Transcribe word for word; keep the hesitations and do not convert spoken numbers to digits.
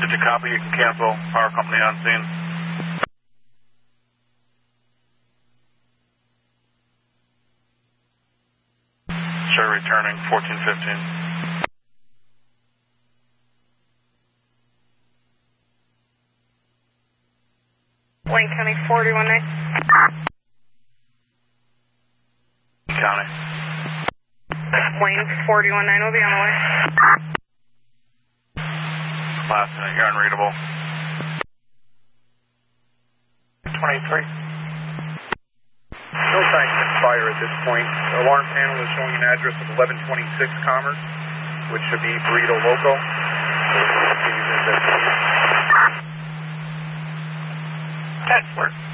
Did you copy? You can cancel. Power company on scene. Sure, returning fourteen fifteen. Wayne County forty-one nine. County. Wayne forty-one nine will be on the way. Last minute, you're unreadable. twenty-three. No signs of fire at this point. The alarm panel is showing an address of eleven twenty-six Commerce, which should be Burrito Loco. That's work.